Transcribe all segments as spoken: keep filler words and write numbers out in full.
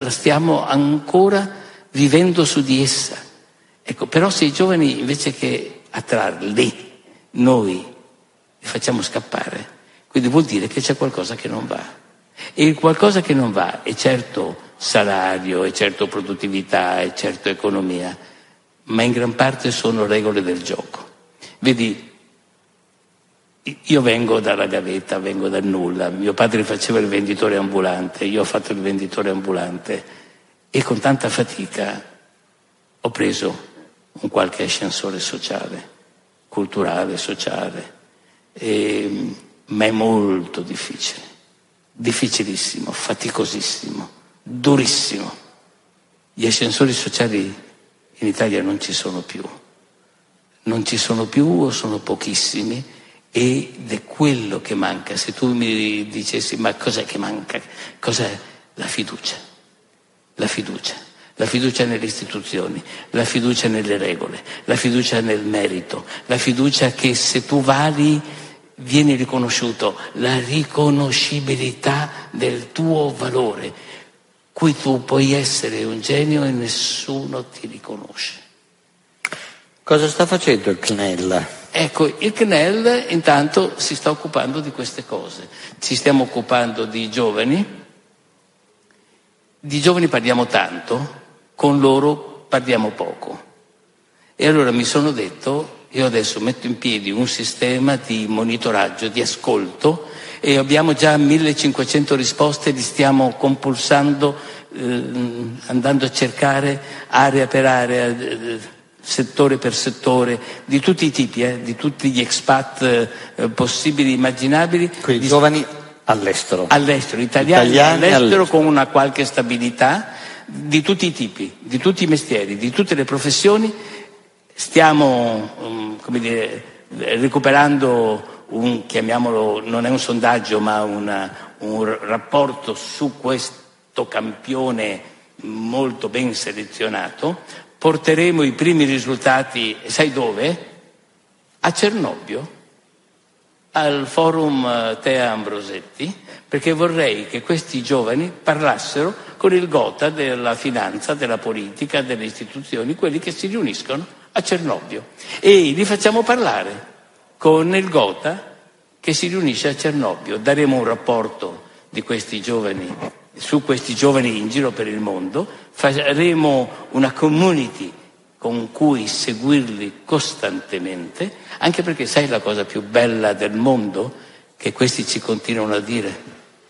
la stiamo ancora vivendo su di essa. Ecco, però se i giovani invece che attrarli, noi li facciamo scappare, quindi vuol dire che c'è qualcosa che non va. E il qualcosa che non va è certo salario, è certo produttività, è certo economia, ma in gran parte sono regole del gioco. Vedi, io vengo dalla gavetta, vengo dal nulla, mio padre faceva il venditore ambulante, io ho fatto il venditore ambulante e con tanta fatica ho preso un qualche ascensore sociale, culturale, sociale, e, ma è molto difficile, difficilissimo, faticosissimo, durissimo. Gli ascensori sociali in Italia non ci sono più, non ci sono più o sono pochissimi ed è quello che manca. Se tu mi dicessi ma cos'è che manca? Cos'è? La fiducia, la fiducia. La fiducia nelle istituzioni, la fiducia nelle regole, la fiducia nel merito, la fiducia che se tu vali vieni riconosciuto, la riconoscibilità del tuo valore. Qui tu puoi essere un genio e nessuno ti riconosce. Cosa sta facendo il C N E L? Ecco, il C N E L intanto si sta occupando di queste cose. Ci stiamo occupando di giovani, di giovani parliamo tanto, con loro parliamo poco. E allora mi sono detto, io adesso metto in piedi un sistema di monitoraggio, di ascolto, e abbiamo già millecinquecento risposte, li stiamo compulsando, eh, andando a cercare area per area, eh, settore per settore, di tutti i tipi, eh, di tutti gli expat eh, possibili, immaginabili. Quindi di, giovani all'estero. All'estero, italiani, italiani all'estero, all'estero con una qualche stabilità, di tutti i tipi, di tutti i mestieri, di tutte le professioni. Stiamo, um, come dire, recuperando un, chiamiamolo, non è un sondaggio, ma una, un rapporto su questo campione molto ben selezionato. Porteremo i primi risultati, sai dove? A Cernobbio, al forum Tea Ambrosetti, perché vorrei che questi giovani parlassero con il Gotha della finanza, della politica, delle istituzioni, quelli che si riuniscono a Cernobbio. E li facciamo parlare con il Gotha che si riunisce a Cernobbio. Daremo un rapporto di questi giovani, su questi giovani in giro per il mondo, faremo una community con cui seguirli costantemente, anche perché sai la cosa più bella del mondo? Che questi ci continuano a dire: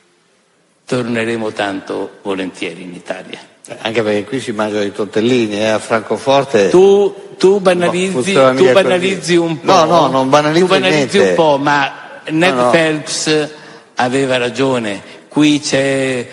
torneremo tanto volentieri in Italia. Anche perché qui si mangiano i tortellini, eh, a Francoforte. Tu, tu banalizzi, tu banalizzi un po'. No, no, non banalizzo Tu banalizzi niente. un po', ma Ned no, no. Phelps aveva ragione. Qui c'è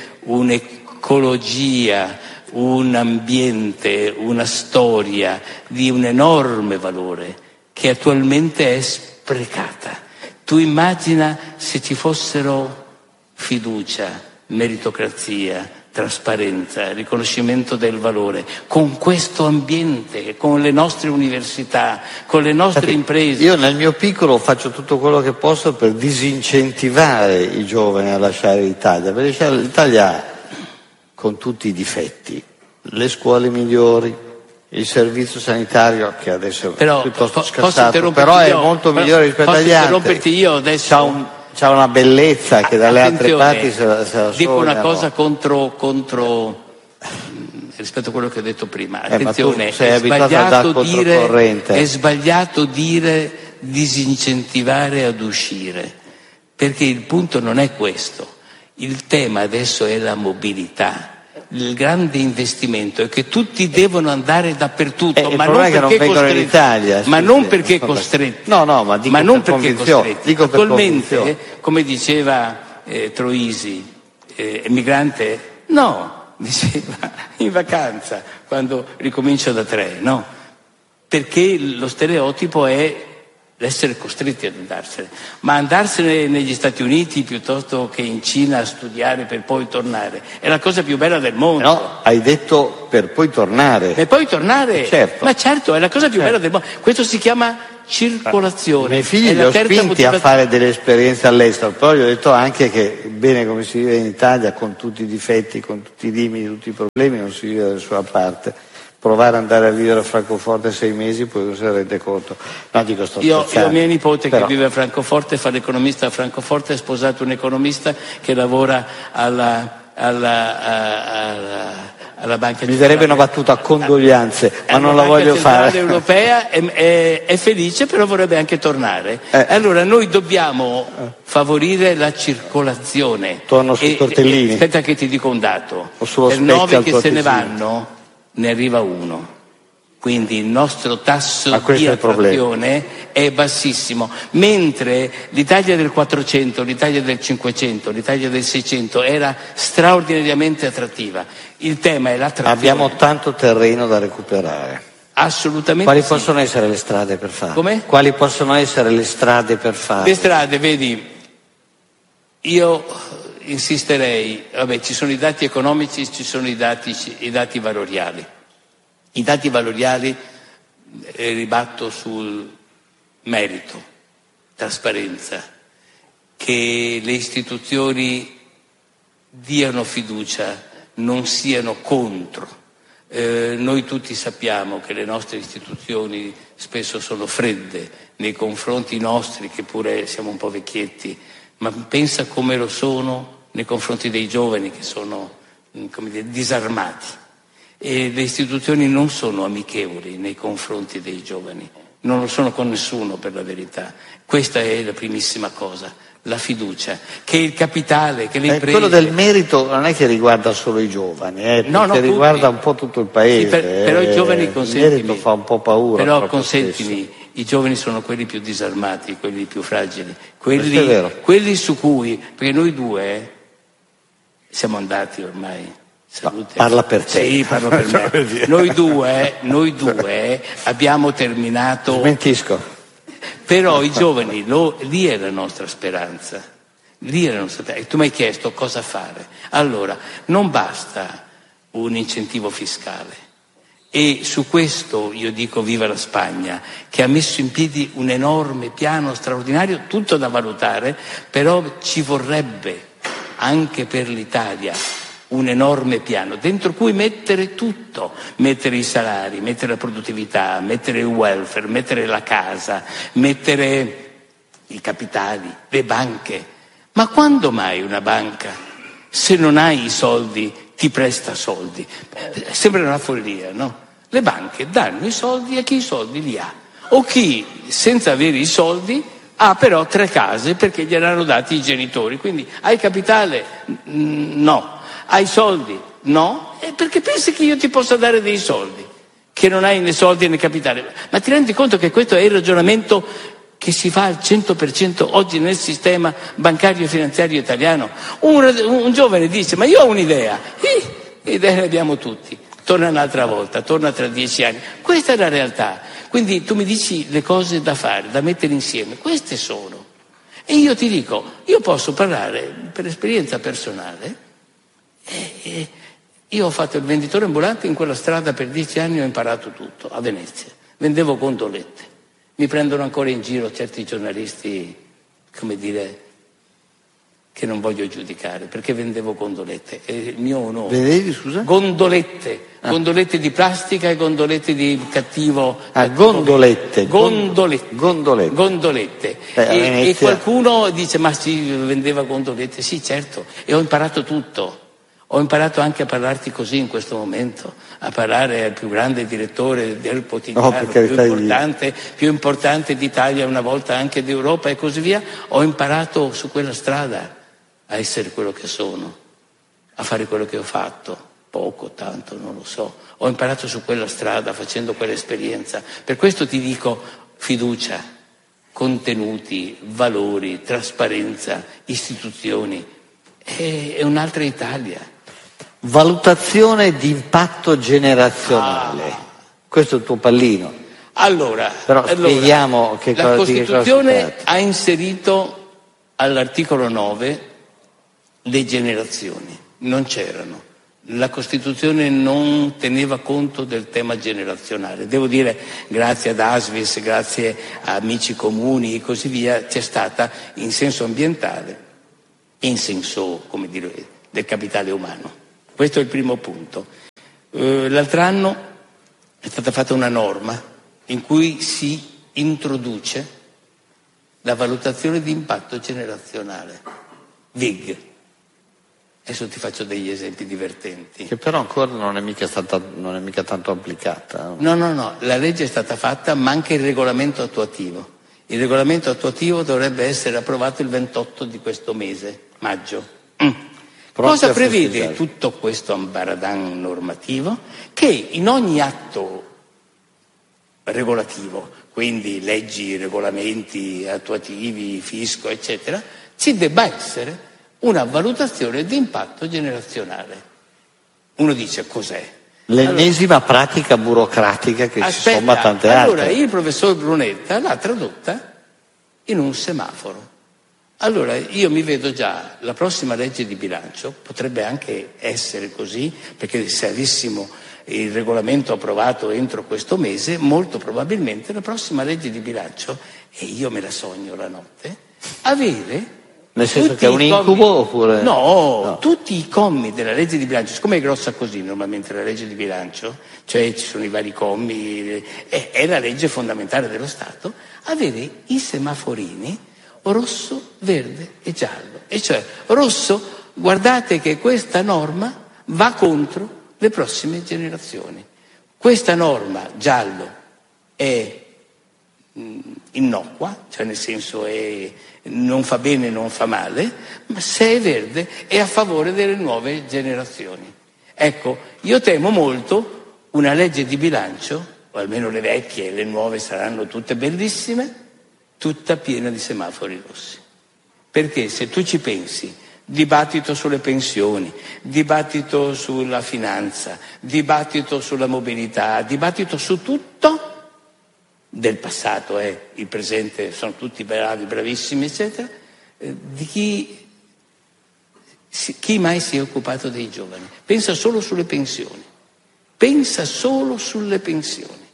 un'ecologia, un ambiente, una storia di un enorme valore che attualmente è sprecata. Tu immagina se ci fossero fiducia, meritocrazia, trasparenza, riconoscimento del valore, con questo ambiente, con le nostre università, con le nostre Senti, imprese. Io nel mio piccolo faccio tutto quello che posso per disincentivare i giovani a lasciare l'Italia, perché l'Italia, con tutti i difetti, le scuole migliori, il servizio sanitario che adesso però, è piuttosto po- scassato, però è io, molto però, migliore rispetto agli altri. Posso interromperti io adesso? C'ha, un, c'ha una bellezza che dalle Attenzione, altre parti se la, se la dico sognano. una cosa contro, contro rispetto a quello che ho detto prima. Attenzione, eh, sei è, sbagliato dire, è sbagliato dire disincentivare ad uscire, perché il punto non è questo. Il tema adesso è la mobilità. Il grande investimento è che tutti devono andare dappertutto, eh, ma non perché non costretti, in Italia, ma sì, non sì, perché non costretti, no, no, ma, dico ma non per perché costretti. Dico per Attualmente, come diceva eh, Troisi, eh, emigrante, no, diceva in vacanza quando ricomincia da tre, no, perché lo stereotipo è l'essere costretti ad andarsene, ma andarsene negli Stati Uniti piuttosto che in Cina a studiare per poi tornare è la cosa più bella del mondo. No, hai detto per poi tornare. Per poi tornare, certo. Ma certo, è la cosa più certo. bella del mondo. Questo si chiama circolazione. I miei figli li ho spinti a fare delle esperienze all'estero, però gli ho detto anche che bene come si vive in Italia, con tutti i difetti, con tutti i limiti, tutti i problemi, non si vive da nessuna parte. Provare ad andare a vivere a Francoforte sei mesi, poi non si rende conto. No, dico, sto io, io ho mia nipote però... che vive a Francoforte, fa l'economista a Francoforte, è sposato un economista che lavora alla, alla, alla, alla Banca Mi darebbe una battuta, condoglianze, ma non la voglio fare. La Banca Centrale Europea è, è, è felice, però vorrebbe anche tornare. Eh. Allora noi dobbiamo favorire la circolazione. Torno sui e, tortellini. E, aspetta che ti dico un dato. O sullo per nove che se ne tesino. vanno, ne arriva uno. Quindi il nostro tasso di è attrazione è bassissimo, mentre l'Italia del quattrocento, l'Italia del cinquecento, l'Italia del seicento era straordinariamente attrattiva. Il tema è l'attrazione. Abbiamo tanto terreno da recuperare. Assolutamente. Quali sì. possono essere le strade per farlo? Come? Quali possono essere le strade per farlo? Le strade, vedi, io insisterei, vabbè, ci sono i dati economici, ci sono i dati, i dati valoriali. I dati valoriali eh, ribatto sul merito, trasparenza, che le istituzioni diano fiducia, non siano contro. Eh, noi tutti sappiamo che le nostre istituzioni spesso sono fredde nei confronti nostri, che pure siamo un po' vecchietti, ma pensa come lo sono nei confronti dei giovani che sono, come dire, disarmati. E le istituzioni non sono amichevoli nei confronti dei giovani, non lo sono con nessuno per la verità. Questa è la primissima cosa, la fiducia, che il capitale, che le eh, imprese... Quello del merito non è che riguarda solo i giovani, eh, no, no, riguarda tutti. Un po' tutto il paese. Sì, per, però eh, i giovani, consentimi, il merito fa un po' paura. Però consentimi, spesso. I giovani sono quelli più disarmati, quelli più fragili, quelli, quelli su cui, perché noi due siamo andati ormai. Salute. Parla per te. Sì, parlo per me. Noi due, noi due abbiamo terminato. Smentisco. Però i giovani, lo, lì è la nostra speranza. Lì è la nostra speranza. E tu mi hai chiesto cosa fare. Allora, non basta un incentivo fiscale. E su questo io dico viva la Spagna, che ha messo in piedi un enorme piano straordinario, tutto da valutare, però ci vorrebbe anche per l'Italia un enorme piano dentro cui mettere tutto, mettere i salari, mettere la produttività, mettere il welfare, mettere la casa, mettere i capitali, le banche. Ma quando mai una banca, se non hai i soldi, ti presta soldi? Sembra una follia, no? Le banche danno i soldi a chi i soldi li ha, o chi senza avere i soldi ha però tre case perché gliel'hanno dati i genitori, quindi hai capitale? No. Hai soldi? No? E perché pensi che io ti possa dare dei soldi? Che non hai né soldi né capitale. Ma ti rendi conto che questo è il ragionamento che si fa al cento per cento oggi nel sistema bancario e finanziario italiano? Un, un giovane dice, ma io ho un'idea. Eh, idee ne abbiamo tutti. Torna un'altra volta, torna tra dieci anni. Questa è la realtà. Quindi tu mi dici le cose da fare, da mettere insieme. Queste sono. E io ti dico, io posso parlare per esperienza personale. E, e io ho fatto il venditore ambulante in quella strada per dieci anni, ho imparato tutto a Venezia, vendevo gondolette. Mi prendono ancora in giro certi giornalisti, come dire, che non voglio giudicare, perché vendevo gondolette, è il mio onore. Vedevi, scusa? Gondolette, ah. gondolette di plastica e gondolette di cattivo... Ah, cattivo gondolette. Gondolette. Gondolette. Gondolette. Eh, e, e qualcuno dice, ma si vendeva gondolette? Sì, certo, e ho imparato tutto. Ho imparato anche a parlarti così in questo momento, a parlare al più grande direttore del quotidiano, oh, più importante, più importante d'Italia, una volta anche d'Europa e così via. Ho imparato su quella strada a essere quello che sono, a fare quello che ho fatto, poco, tanto, non lo so. Ho imparato su quella strada facendo quell'esperienza. Per questo ti dico fiducia, contenuti, valori, trasparenza, istituzioni. È un'altra Italia. Valutazione di impatto generazionale. Ah. Questo è il tuo pallino. Allora, Però allora spieghiamo che la cosa, Costituzione di che cosa ha inserito all'articolo nove le generazioni. Non c'erano. La Costituzione non teneva conto del tema generazionale. Devo dire, grazie ad Asvis, grazie a amici comuni e così via, c'è stata in senso ambientale e in senso, come dire, del capitale umano. Questo è il primo punto. Eh, l'altro anno è stata fatta una norma in cui si introduce la valutazione di impatto generazionale, V I G. Adesso ti faccio degli esempi divertenti. Che però ancora non è mica stata, non è mica tanto applicata. No, no, no, la legge è stata fatta, manca il regolamento attuativo. Il regolamento attuativo dovrebbe essere approvato il ventotto di questo mese, maggio. Mm. Cosa prevede tutto questo ambaradan normativo? Che in ogni atto regolativo, quindi leggi, regolamenti attuativi, fisco, eccetera, ci debba essere una valutazione di impatto generazionale. Uno dice cos'è? L'ennesima allora, pratica burocratica che aspetta, si somma a tante allora, altre. Allora il professor Brunetta l'ha tradotta in un semaforo. Allora io mi vedo già la prossima legge di bilancio, potrebbe anche essere così, perché se avessimo il regolamento approvato entro questo mese, molto probabilmente la prossima legge di bilancio, e io me la sogno la notte, avere... Nel senso tutti che è un incubo commi, oppure... No, no, tutti i commi della legge di bilancio, siccome è grossa così normalmente la legge di bilancio, cioè ci sono i vari commi, è, è la legge fondamentale dello Stato, avere i semaforini rosso, verde e giallo. E cioè, rosso, guardate che questa norma va contro le prossime generazioni. Questa norma, giallo, è innocua, cioè nel senso è, non fa bene, non fa male, ma se è verde è a favore delle nuove generazioni. Ecco, io temo molto una legge di bilancio, o almeno le vecchie, le nuove saranno tutte bellissime, tutta piena di semafori rossi. Perché se tu ci pensi, dibattito sulle pensioni, dibattito sulla finanza, dibattito sulla mobilità, dibattito su tutto, del passato e eh, il presente sono tutti bravi, bravissimi, eccetera, eh, di chi, si, chi mai si è occupato dei giovani. Pensa solo sulle pensioni, pensa solo sulle pensioni.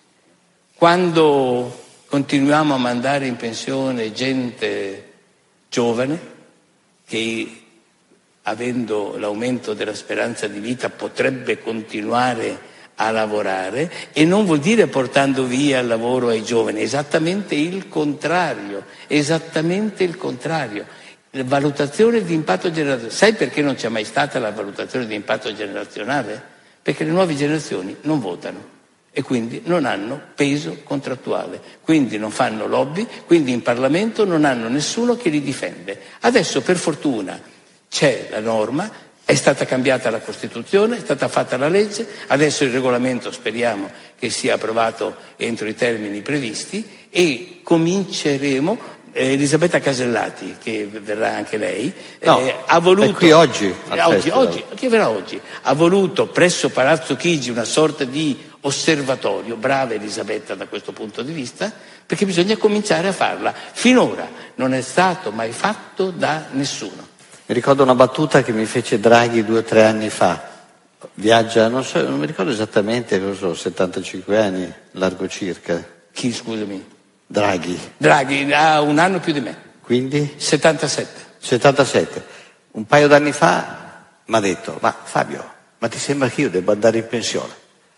Quando continuiamo a mandare in pensione gente giovane che, avendo l'aumento della speranza di vita, potrebbe continuare a lavorare, e non vuol dire portando via il lavoro ai giovani, esattamente il contrario, esattamente il contrario. La valutazione di impatto generazionale. Sai perché non c'è mai stata la valutazione di impatto generazionale? Perché le nuove generazioni non votano e quindi non hanno peso contrattuale, quindi non fanno lobby, quindi in Parlamento non hanno nessuno che li difende. Adesso per fortuna c'è la norma, è stata cambiata la Costituzione, è stata fatta la legge, adesso il regolamento speriamo che sia approvato entro i termini previsti e cominceremo. Eh, Elisabetta Casellati, che verrà anche lei, no, eh, ha voluto... è qui oggi, oggi, oggi, che verrà oggi, ha voluto presso Palazzo Chigi una sorta di osservatorio, brava Elisabetta da questo punto di vista, perché bisogna cominciare a farla. Finora non è stato mai fatto da nessuno. Mi ricordo una battuta che mi fece Draghi due o tre anni fa. Viaggia, non so, non mi ricordo esattamente, non so, settantacinque anni, largo circa. Chi, scusami? Draghi. Draghi ha un anno più di me. Quindi? settantasette. settantasette. Un paio d'anni fa mi ha detto, ma Fabio, ma ti sembra che io debba andare in pensione?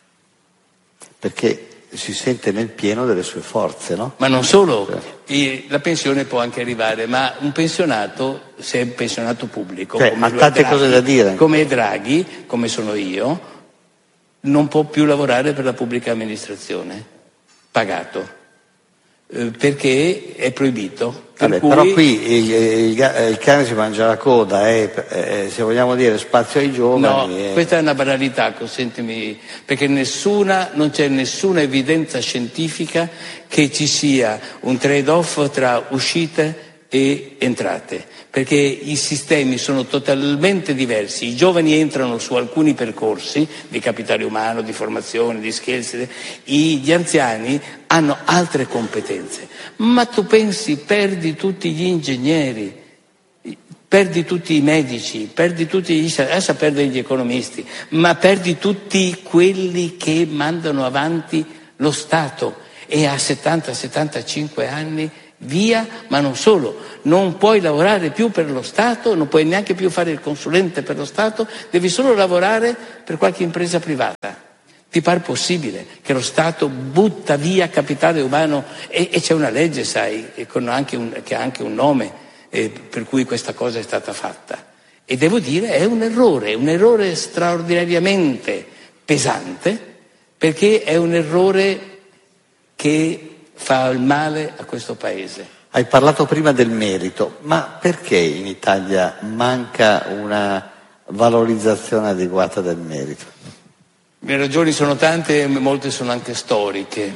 Perché si sente nel pieno delle sue forze, no? Ma non solo, e la pensione può anche arrivare, ma un pensionato, se è un pensionato pubblico, cioè, come ha tante Draghi, cose da dire. Come Draghi, come sono io, non può più lavorare per la pubblica amministrazione, pagato, eh, perché è proibito. Per Vabbè, cui... Però qui il, il, il cane si mangia la coda, eh, eh, se vogliamo dire spazio ai giovani. No, eh. questa è una banalità, consentimi, perché nessuna, non c'è nessuna evidenza scientifica che ci sia un trade-off tra uscite e entrate, perché i sistemi sono totalmente diversi. I giovani entrano su alcuni percorsi di capitale umano, di formazione, di skills, gli anziani hanno altre competenze. Ma tu pensi, perdi tutti gli ingegneri, perdi tutti i medici, perdi tutti gli, adesso perdi gli economisti, ma perdi tutti quelli che mandano avanti lo Stato, e a settanta settantacinque anni via, ma non solo, non puoi lavorare più per lo Stato, non puoi neanche più fare il consulente per lo Stato, devi solo lavorare per qualche impresa privata. Ti pare possibile che lo Stato butta via capitale umano? E, e c'è una legge, sai, e con anche un, che ha anche un nome, eh, per cui questa cosa è stata fatta. E devo dire, è un errore, un errore straordinariamente pesante, perché è un errore che fa il male a questo Paese. Hai parlato prima del merito, ma perché in Italia manca una valorizzazione adeguata del merito? Le ragioni sono tante, molte sono anche storiche.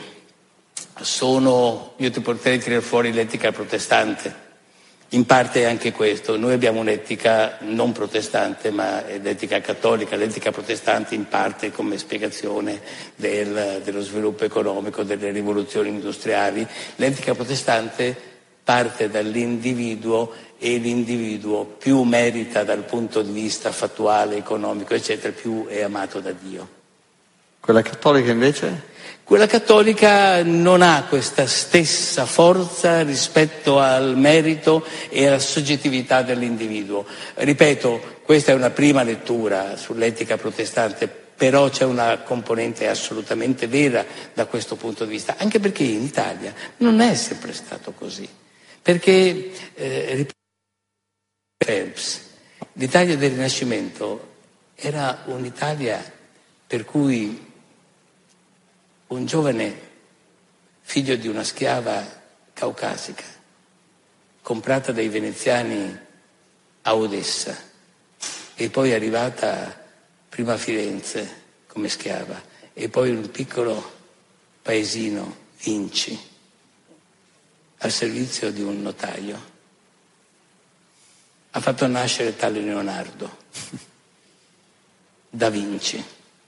Sono, io ti potrei tirare fuori l'etica protestante, in parte è anche questo. Noi abbiamo un'etica non protestante, ma è l'etica cattolica. L'etica protestante in parte come spiegazione del, dello sviluppo economico, delle rivoluzioni industriali. L'etica protestante parte dall'individuo, e l'individuo più merita dal punto di vista fattuale, economico, eccetera, più è amato da Dio. Quella cattolica invece? Quella cattolica non ha questa stessa forza rispetto al merito e alla soggettività dell'individuo. Ripeto, questa è una prima lettura sull'etica protestante, però c'è una componente assolutamente vera da questo punto di vista, anche perché in Italia non è sempre stato così. Perché, eh, ripeto, Phelps, l'Italia del Rinascimento era un'Italia per cui un giovane figlio di una schiava caucasica, comprata dai veneziani a Odessa e poi arrivata prima a Firenze come schiava e poi in un piccolo paesino, Vinci, al servizio di un notaio, ha fatto nascere tale Leonardo da Vinci.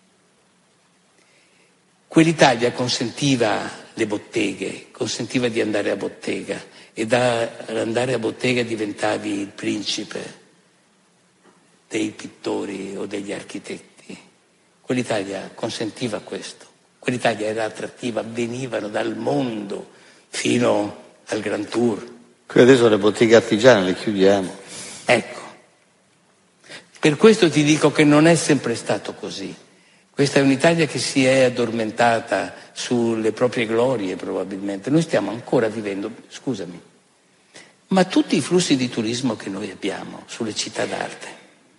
Quell'Italia consentiva le botteghe, consentiva di andare a bottega, e da andare a bottega diventavi il principe dei pittori o degli architetti. Quell'Italia consentiva questo. Quell'Italia era attrattiva, venivano dal mondo fino al Grand Tour. Qui adesso le botteghe artigiane le chiudiamo. Ecco, per questo ti dico che non è sempre stato così. Questa è un'Italia che si è addormentata sulle proprie glorie, probabilmente. Noi stiamo ancora vivendo, scusami, ma tutti i flussi di turismo che noi abbiamo sulle città d'arte,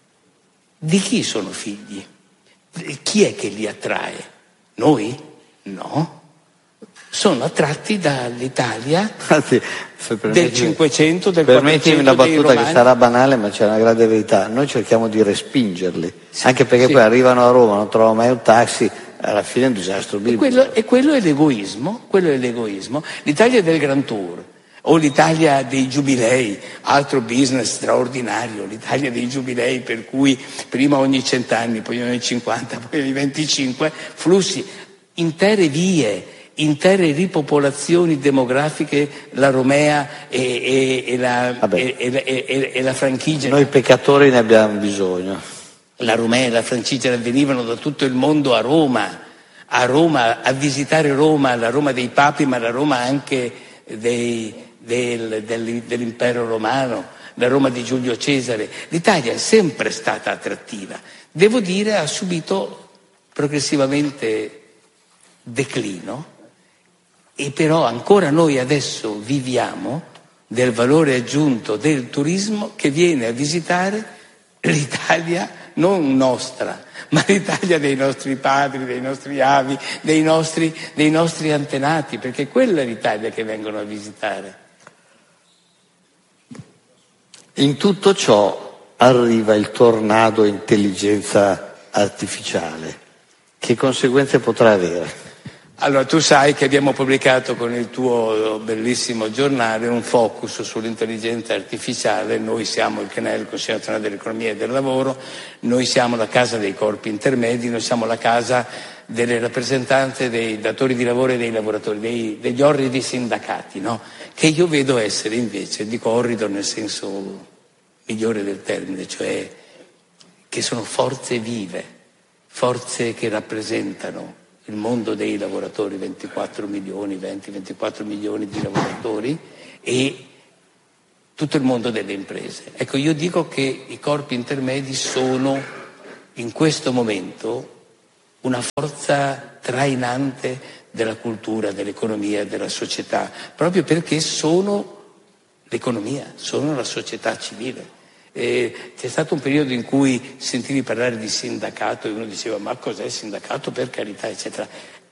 di chi sono figli? Chi è che li attrae? Noi? No. Sono attratti dall'Italia Anzi, del Cinquecento, del Permettimi una battuta che sarà banale, ma c'è una grande verità. Noi cerchiamo di respingerli, sì, anche perché sì. poi arrivano a Roma, non trovano mai un taxi, alla fine è un disastro biblico. E quello, e quello è l'egoismo, quello è l'egoismo. L'Italia del Grand Tour, o l'Italia dei giubilei, altro business straordinario, l'Italia dei giubilei per cui prima ogni cent'anni, poi ogni cinquanta, poi ogni venticinque, flussi, intere vie, intere ripopolazioni demografiche, la Romea e, e, e, la, e, e, e la Francigena. Noi peccatori ne abbiamo bisogno. La Romea e la Francigena venivano da tutto il mondo a Roma, a Roma, a visitare Roma, la Roma dei papi, ma la Roma anche dei, del, del, dell'impero romano, la Roma di Giulio Cesare. L'Italia è sempre stata attrattiva. Devo dire, ha subito progressivamente declino, e però ancora noi adesso viviamo del valore aggiunto del turismo che viene a visitare l'Italia non nostra, ma l'Italia dei nostri padri, dei nostri avi, dei nostri, dei nostri antenati, perché quella è l'Italia che vengono a visitare. In tutto ciò arriva il tornado intelligenza artificiale. Che conseguenze potrà avere? Allora, tu sai che abbiamo pubblicato con il tuo bellissimo giornale un focus sull'intelligenza artificiale. Noi siamo il C N E L, il Consiglio Nazionale dell'Economia e del Lavoro, noi siamo la casa dei corpi intermedi, noi siamo la casa delle rappresentanze dei datori di lavoro e dei lavoratori, dei, degli orridi sindacati, no? Che io vedo essere invece, dico orrido nel senso migliore del termine, cioè che sono forze vive, forze che rappresentano il mondo dei lavoratori, ventiquattro milioni, venti ventiquattro milioni di lavoratori, e tutto il mondo delle imprese. Ecco, io dico che i corpi intermedi sono in questo momento una forza trainante della cultura, dell'economia, della società, proprio perché sono l'economia, sono la società civile. E c'è stato un periodo in cui sentivi parlare di sindacato e uno diceva ma cos'è il sindacato, per carità, eccetera.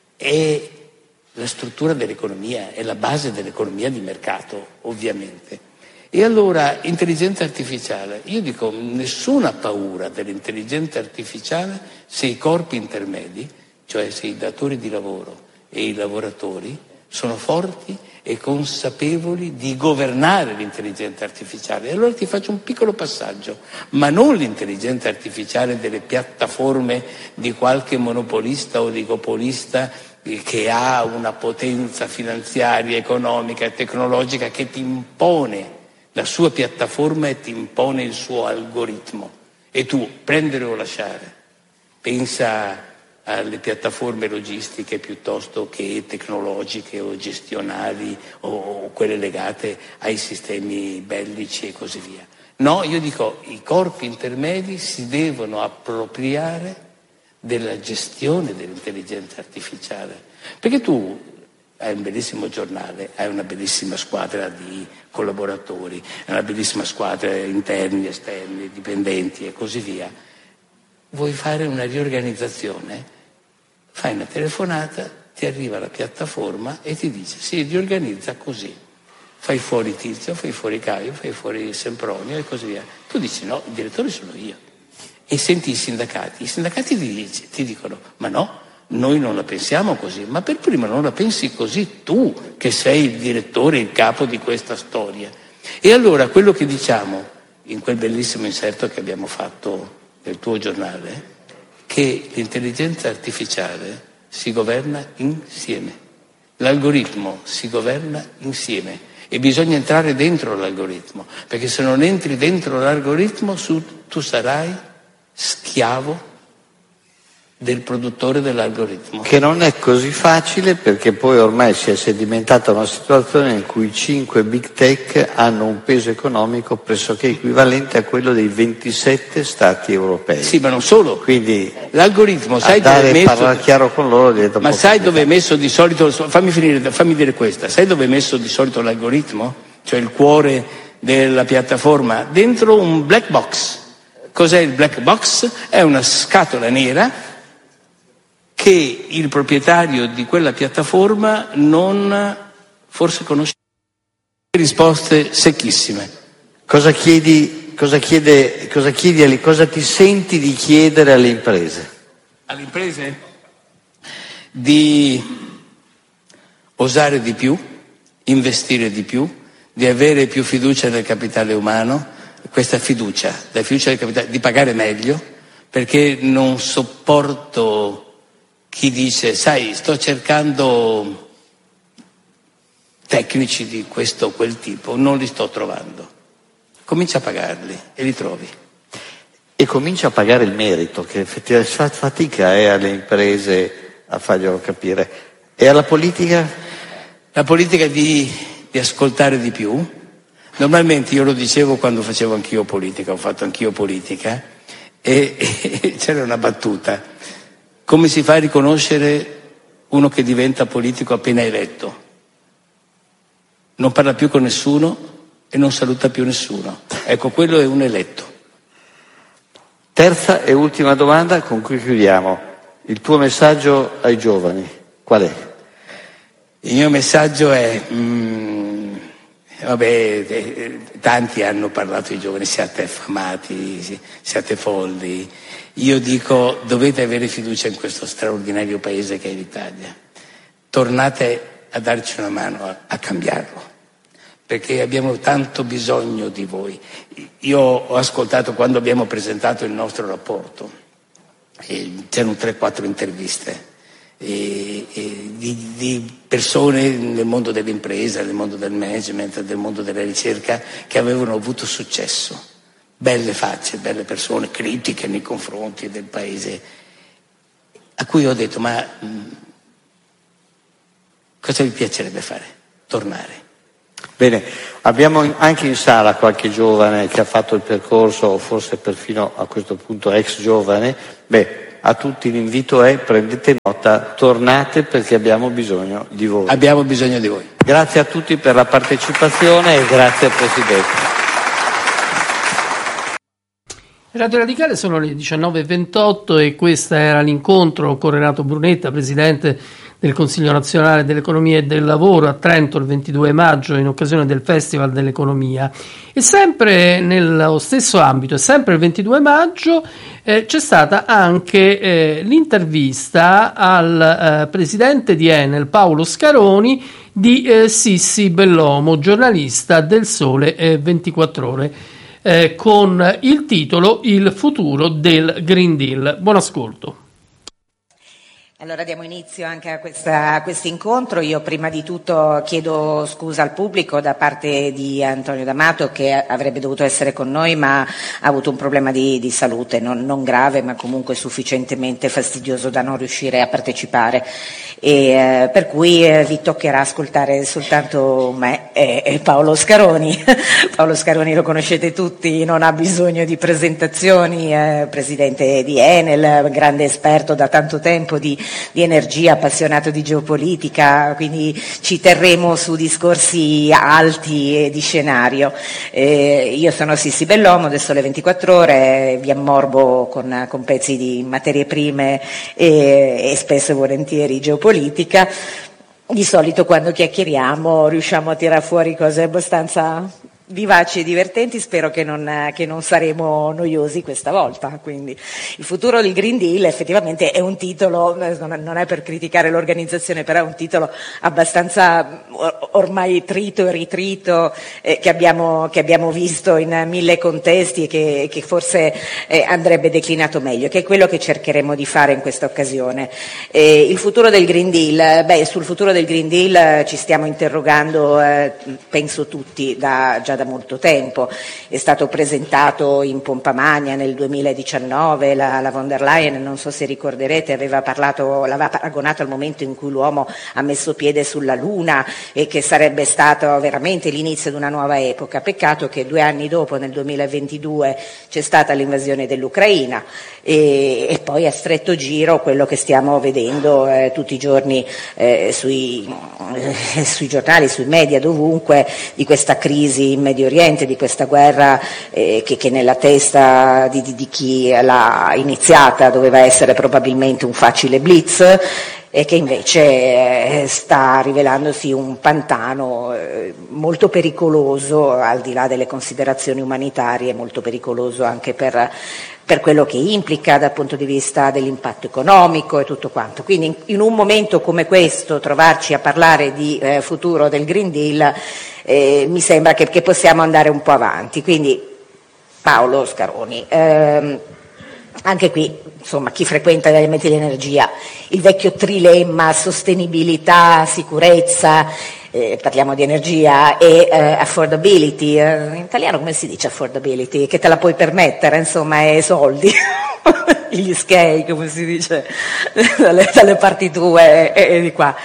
È la struttura dell'economia, è la base dell'economia di mercato, ovviamente. E allora, intelligenza artificiale, io dico nessuna paura dell'intelligenza artificiale se i corpi intermedi, cioè se i datori di lavoro e i lavoratori, sono forti e consapevoli di governare l'intelligenza artificiale. E allora ti faccio un piccolo passaggio, ma non l'intelligenza artificiale delle piattaforme di qualche monopolista o oligopolista che ha una potenza finanziaria, economica e tecnologica che ti impone la sua piattaforma e ti impone il suo algoritmo. E tu prendere o lasciare. Pensa alle piattaforme logistiche piuttosto che tecnologiche o gestionali o quelle legate ai sistemi bellici e così via. No, io dico i corpi intermedi si devono appropriare della gestione dell'intelligenza artificiale, perché tu hai un bellissimo giornale, hai una bellissima squadra di collaboratori, una bellissima squadra interni, esterni, dipendenti e così via. Vuoi fare una riorganizzazione? Fai una telefonata, ti arriva la piattaforma e ti dice si riorganizza così. Fai fuori Tizio, fai fuori Caio, fai fuori Sempronio e così via. Tu dici no, il direttore sono io. E senti i sindacati, i sindacati ti, dici, ti dicono ma no, noi non la pensiamo così, ma per prima non la pensi così tu che sei il direttore, il capo di questa storia. E allora quello che diciamo in quel bellissimo inserto che abbiamo fatto nel tuo giornale, che l'intelligenza artificiale si governa insieme, l'algoritmo si governa insieme e bisogna entrare dentro l'algoritmo, perché se non entri dentro l'algoritmo tu sarai schiavo del produttore dell'algoritmo. Che non è così facile, perché poi ormai si è sedimentata una situazione in cui cinque big tech hanno un peso economico pressoché equivalente a quello dei ventisette stati europei. Sì, ma non solo. Quindi l'algoritmo, sai dove è messo... parlare chiaro con loro diventa un ma po' sai complicato. dove è messo di solito, fammi finire, fammi dire questa, sai dove è messo di solito l'algoritmo? Cioè il cuore della piattaforma? Dentro un black box. Cos'è il black box? È una scatola nera che il proprietario di quella piattaforma non forse conosce. Risposte secchissime. Cosa chiedi, cosa chiede, cosa chiedi alle, cosa ti senti di chiedere alle imprese? Alle imprese? Di osare di più, investire di più, di avere più fiducia nel capitale umano, questa fiducia, la fiducia del capitale, di pagare meglio, perché non sopporto chi dice, sai, sto cercando tecnici di questo o quel tipo, non li sto trovando. Comincia a pagarli e li trovi. E comincia a pagare il merito, che effettivamente fa fatica è alle imprese a farglielo capire. E alla politica? La politica di, di ascoltare di più. Normalmente io lo dicevo quando facevo anch'io politica, ho fatto anch'io politica, e, e c'era una battuta. Come si fa a riconoscere uno che diventa politico appena eletto? Non parla più con nessuno e non saluta più nessuno. Ecco, quello è un eletto. Terza e ultima domanda con cui chiudiamo. Il tuo messaggio ai giovani, qual è? Il mio messaggio è, mm, vabbè, eh, tanti hanno parlato ai giovani, siate affamati, siate folli. Io dico, dovete avere fiducia in questo straordinario paese che è l'Italia. Tornate a darci una mano a, a cambiarlo, perché abbiamo tanto bisogno di voi. Io ho ascoltato quando abbiamo presentato il nostro rapporto, e c'erano tre quattro interviste e, e di, di persone nel mondo dell'impresa, nel mondo del management, nel mondo della ricerca che avevano avuto successo. belle facce, belle persone, critiche nei confronti del paese, a cui ho detto: ma mh, cosa vi piacerebbe fare? Tornare. Bene, abbiamo anche in sala qualche giovane che ha fatto il percorso, o forse perfino a questo punto ex giovane. Beh, a tutti l'invito è: prendete nota, tornate, perché abbiamo bisogno di voi. Abbiamo bisogno di voi. Grazie a tutti per la partecipazione e grazie al Presidente. Radio Radicale, sono le diciannove e ventotto e questo era l'incontro con Renato Brunetta, Presidente del Consiglio Nazionale dell'Economia e del Lavoro, a Trento il ventidue maggio in occasione del Festival dell'Economia. E sempre nello stesso ambito, e sempre il ventidue maggio, eh, c'è stata anche eh, l'intervista al eh, Presidente di Enel, Paolo Scaroni, di eh, Sissi Bellomo, giornalista del Sole eh, ventiquattro Ore, eh, con il titolo Il futuro del Green Deal. Buon ascolto. Allora diamo inizio anche a questo incontro. Io prima di tutto chiedo scusa al pubblico da parte di Antonio D'Amato, che avrebbe dovuto essere con noi ma ha avuto un problema di, di salute, non, non grave ma comunque sufficientemente fastidioso da non riuscire a partecipare, e eh, per cui eh, vi toccherà ascoltare soltanto me e, e Paolo Scaroni. Paolo Scaroni lo conoscete tutti, non ha bisogno di presentazioni, eh, presidente di Enel, grande esperto da tanto tempo di di energia, appassionato di geopolitica, quindi ci terremo su discorsi alti e di scenario. Eh, io sono Sissi Bellomo del Sole ventiquattro Ore, vi ammorbo con, con pezzi di materie prime e, e spesso e volentieri geopolitica. Di solito quando chiacchieriamo riusciamo a tirar fuori cose abbastanza vivaci e divertenti, spero che non, che non saremo noiosi questa volta. Quindi il futuro del Green Deal effettivamente è un titolo, non è per criticare l'organizzazione, però è un titolo abbastanza ormai trito e ritrito, eh, che, abbiamo, che abbiamo visto in mille contesti e che, che forse eh, andrebbe declinato meglio, che è quello che cercheremo di fare in questa occasione. Eh, il futuro del Green Deal, beh, sul futuro del Green Deal eh, ci stiamo interrogando, eh, penso tutti, da, già da molto tempo. È stato presentato in pompa magna nel duemiladiciannove, la, la von der Leyen, non so se ricorderete, aveva parlato, l'aveva paragonato al momento in cui l'uomo ha messo piede sulla Luna e che sarebbe stato veramente l'inizio di una nuova epoca. Peccato che due anni dopo, nel duemilaventidue, c'è stata l'invasione dell'Ucraina e, e poi a stretto giro quello che stiamo vedendo eh, tutti i giorni eh, sui, eh, sui giornali, sui media, dovunque, di questa crisi in Medio Oriente, di questa guerra eh, che, che nella testa di, di, di chi l'ha iniziata doveva essere probabilmente un facile blitz, e che invece eh, sta rivelandosi un pantano eh, molto pericoloso, al di là delle considerazioni umanitarie, molto pericoloso anche per, per quello che implica dal punto di vista dell'impatto economico e tutto quanto. Quindi in, in un momento come questo trovarci a parlare di eh, futuro del Green Deal eh, mi sembra che, che possiamo andare un po' avanti. Quindi Paolo Scaroni, ehm, anche qui, insomma, chi frequenta gli elementi di energia, il vecchio trilemma sostenibilità, sicurezza, eh, parliamo di energia, e eh, affordability, eh, in italiano come si dice affordability? Che te la puoi permettere, insomma, è soldi, gli skei, come si dice dalle, dalle parti tue e, e di qua,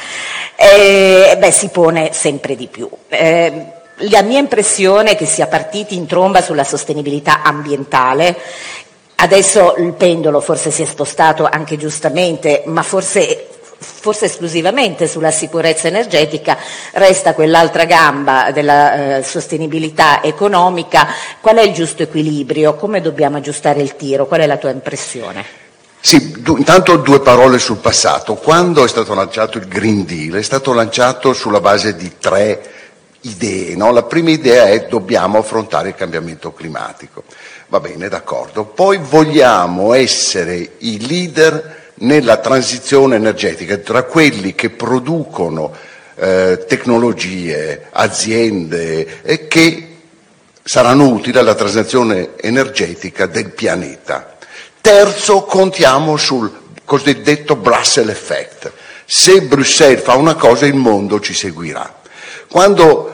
e, beh, si pone sempre di più. Eh, la mia impressione è che sia partiti in tromba sulla sostenibilità ambientale. Adesso il pendolo forse si è spostato anche giustamente, ma forse, forse esclusivamente sulla sicurezza energetica, resta quell'altra gamba della eh, sostenibilità economica. Qual è il giusto equilibrio? Come dobbiamo aggiustare il tiro? Qual è la tua impressione? Sì, du- intanto due parole sul passato. Quando è stato lanciato il Green Deal è stato lanciato sulla base di tre idee, no? La prima idea è: dobbiamo affrontare il cambiamento climatico. Va bene, d'accordo. Poi vogliamo essere i leader nella transizione energetica, tra quelli che producono eh, tecnologie, aziende eh, che saranno utili alla transizione energetica del pianeta. Terzo, contiamo sul cosiddetto Brussels effect. Se Bruxelles fa una cosa, il mondo ci seguirà. Quando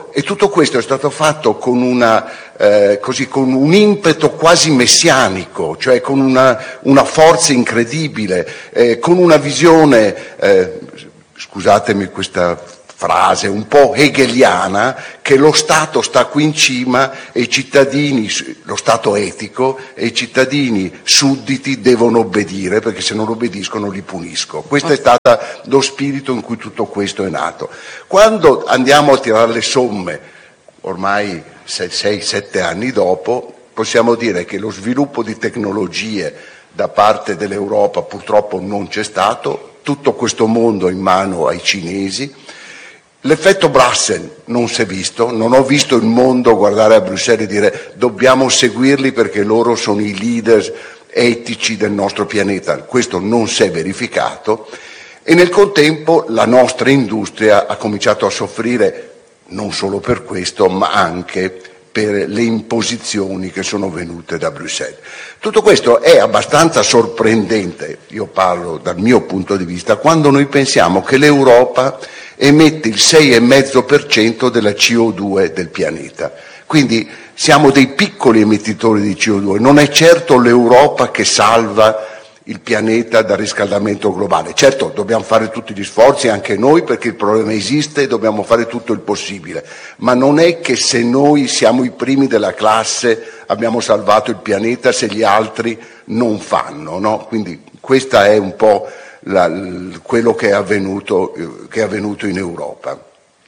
Ecco, e tutto questo è stato fatto con, una, eh, così, con un impeto quasi messianico, cioè con una, una forza incredibile, eh, con una visione, eh, scusatemi questa frase un po' hegeliana, che lo Stato sta qui in cima e i cittadini, lo Stato etico, e i cittadini sudditi devono obbedire, perché se non obbediscono li punisco. Questo è stato lo spirito in cui tutto questo è nato. Quando andiamo a tirare le somme, ormai sei sette anni dopo, possiamo dire che lo sviluppo di tecnologie da parte dell'Europa purtroppo non c'è stato, tutto questo mondo è in mano ai cinesi. L'effetto Brussels non si è visto, non ho visto il mondo guardare a Bruxelles e dire dobbiamo seguirli perché loro sono i leader etici del nostro pianeta. Questo non si è verificato e nel contempo la nostra industria ha cominciato a soffrire non solo per questo, ma anche per le imposizioni che sono venute da Bruxelles. Tutto questo è abbastanza sorprendente, io parlo dal mio punto di vista, quando noi pensiamo che l'Europa emette il sei virgola cinque per cento della C O due del pianeta. Quindi siamo dei piccoli emettitori di C O due, non è certo l'Europa che salva il pianeta dal riscaldamento globale. Certo, dobbiamo fare tutti gli sforzi, anche noi, perché il problema esiste e dobbiamo fare tutto il possibile, ma non è che se noi siamo i primi della classe abbiamo salvato il pianeta se gli altri non fanno, no? Quindi questa è un po' la, quello che è avvenuto, che è avvenuto in Europa.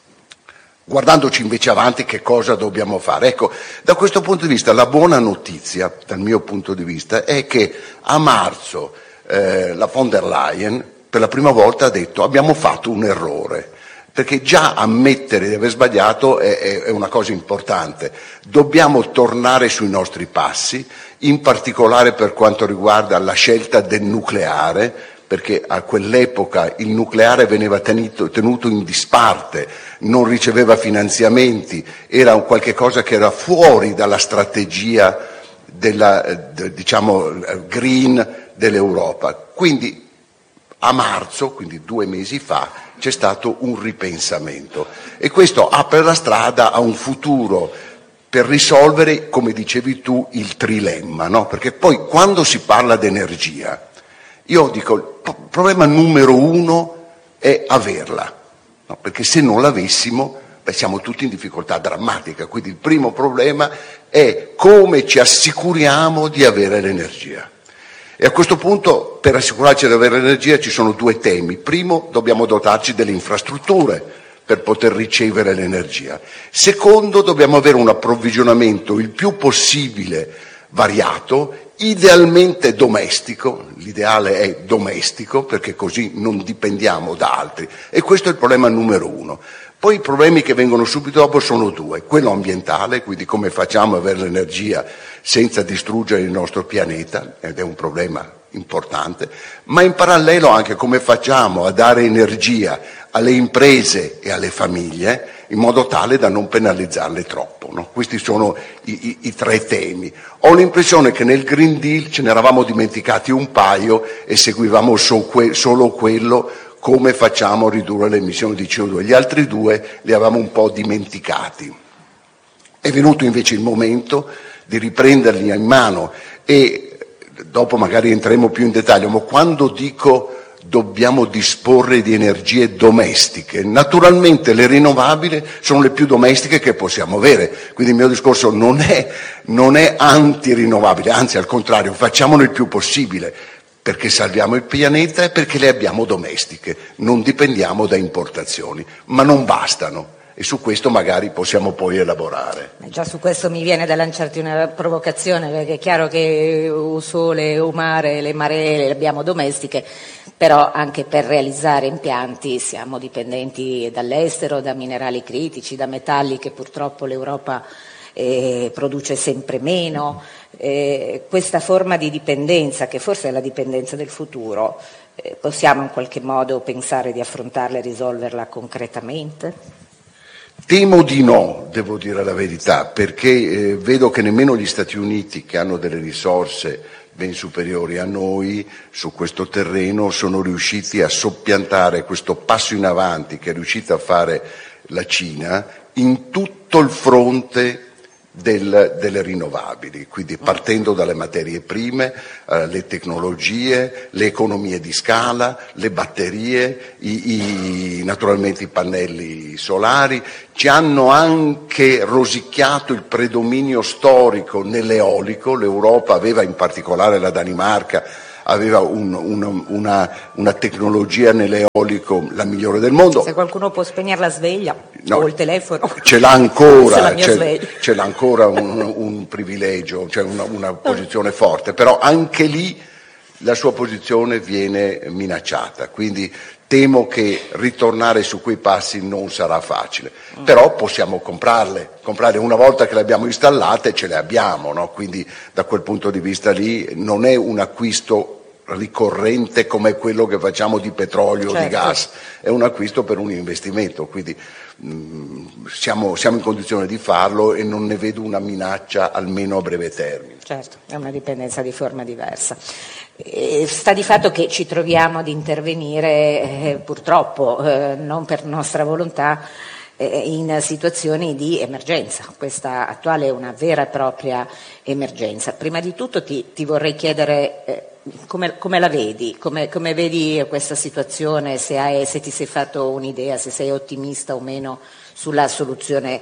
Guardandoci invece avanti, che cosa dobbiamo fare? Ecco, da questo punto di vista la buona notizia, dal mio punto di vista, è che a marzo eh, la von der Leyen per la prima volta ha detto abbiamo fatto un errore, perché già ammettere di aver sbagliato è, è, è una cosa importante. Dobbiamo tornare sui nostri passi, in particolare per quanto riguarda la scelta del nucleare, perché a quell'epoca il nucleare veniva tenuto, tenuto in disparte, non riceveva finanziamenti, era un qualche cosa che era fuori dalla strategia della, de, diciamo, green dell'Europa. Quindi a marzo, quindi due mesi fa, c'è stato un ripensamento e questo apre la strada a un futuro per risolvere, come dicevi tu, il trilemma, no? Perché poi quando si parla di energia, io dico, il problema numero uno è averla, no? Perché se non l'avessimo, beh, siamo tutti in difficoltà drammatica. Quindi il primo problema è come ci assicuriamo di avere l'energia. E a questo punto, per assicurarci di avere l'energia, ci sono due temi. Primo, dobbiamo dotarci delle infrastrutture per poter ricevere l'energia. Secondo, dobbiamo avere un approvvigionamento il più possibile variato, idealmente domestico, l'ideale è domestico perché così non dipendiamo da altri e questo è il problema numero uno. Poi i problemi che vengono subito dopo sono due, quello ambientale, quindi come facciamo ad avere l'energia senza distruggere il nostro pianeta, ed è un problema importante, ma in parallelo anche come facciamo a dare energia alle imprese e alle famiglie in modo tale da non penalizzarle troppo, no? Questi sono i, i, i tre temi. Ho l'impressione che nel Green Deal ce ne eravamo dimenticati un paio e seguivamo so que, solo quello, come facciamo a ridurre le emissioni di C O due. Gli altri due li avevamo un po' dimenticati. È venuto invece il momento di riprenderli in mano e dopo magari entreremo più in dettaglio, ma quando dico dobbiamo disporre di energie domestiche, naturalmente le rinnovabili sono le più domestiche che possiamo avere, quindi il mio discorso non è, non è anti-rinnovabile, anzi al contrario, facciamolo il più possibile, perché salviamo il pianeta e perché le abbiamo domestiche, non dipendiamo da importazioni, ma non bastano. E su questo magari possiamo poi elaborare. Già su questo mi viene da lanciarti una provocazione, perché è chiaro che o sole o mare, le maree le abbiamo domestiche, però anche per realizzare impianti siamo dipendenti dall'estero, da minerali critici, da metalli che purtroppo l'Europa eh, produce sempre meno. Eh, questa forma di dipendenza, che forse è la dipendenza del futuro, eh, possiamo in qualche modo pensare di affrontarla e risolverla concretamente? Temo di no, devo dire la verità, perché eh, vedo che nemmeno gli Stati Uniti, che hanno delle risorse ben superiori a noi su questo terreno, sono riusciti a soppiantare questo passo in avanti che è riuscita a fare la Cina, in tutto il fronte Del, delle rinnovabili, quindi partendo dalle materie prime, eh, le tecnologie, le economie di scala, le batterie, i, i, naturalmente i pannelli solari. Ci hanno anche rosicchiato il predominio storico nell'eolico. L'Europa aveva, in particolare la Danimarca, aveva un, un, una, una tecnologia nell'eolico la migliore del mondo. Se qualcuno può spegnere la sveglia no, o il telefono, ce l'ha ancora, ce, ce l'ha ancora un, un privilegio, cioè una, una posizione forte, però anche lì la sua posizione viene minacciata, quindi temo che ritornare su quei passi non sarà facile, mm. però possiamo comprarle, comprarle una volta che le abbiamo installate, ce le abbiamo, no? Quindi da quel punto di vista lì non è un acquisto ricorrente come quello che facciamo di petrolio o certo. di gas, è un acquisto per un investimento, quindi mh, siamo, siamo in condizione di farlo e non ne vedo una minaccia almeno a breve termine. Certo, è una dipendenza di forma diversa. E sta di fatto che ci troviamo ad intervenire eh, purtroppo, eh, non per nostra volontà, in situazioni di emergenza. Questa attuale è una vera e propria emergenza. Prima di tutto ti, ti vorrei chiedere eh, come, come la vedi, come, come vedi questa situazione, se, hai, se ti sei fatto un'idea, se sei ottimista o meno sulla soluzione